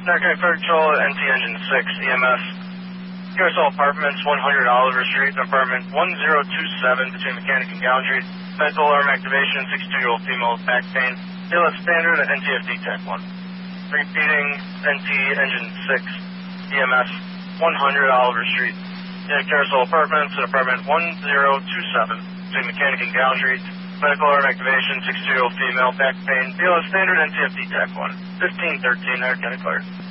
Narcotic Patrol, NT Engine 6, EMS. Carousel Apartments, 100 Oliver Street, apartment 1027 between Mechanic and Gowndry. Mental alarm activation, 62-year-old female with back pain. BLS standard, NTFD Tech 1. Repeating, NT Engine 6, EMS, 100 Oliver Street. Carousel Apartments at apartment 1027 between Mechanic and Gowndry. Medical alarm activation, 62-year-old female, back pain. BLS standard, NTFD Tech 1. 1513, narcotic cleared.